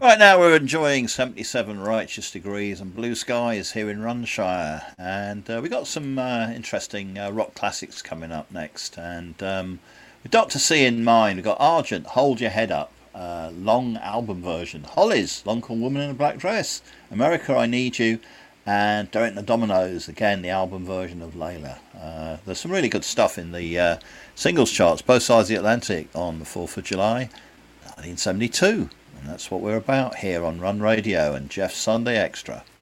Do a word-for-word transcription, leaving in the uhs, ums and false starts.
Right now, we're enjoying seventy-seven Righteous Degrees and Blue Skies here in Runshire, and uh, we got some uh, interesting uh, rock classics coming up next. And um, with Doctor C in mind, we've got Argent, Hold Your Head Up, uh, long album version, Hollies, Long Cool Woman in a Black Dress, America, I Need You, and Derek and the Dominoes, again the album version of Layla. Uh, there's some really good stuff in the uh, singles charts, both sides of the Atlantic, on the fourth of July, nineteen seventy-two. And that's what we're about here on Run Radio and Jeff's Sunday Extra.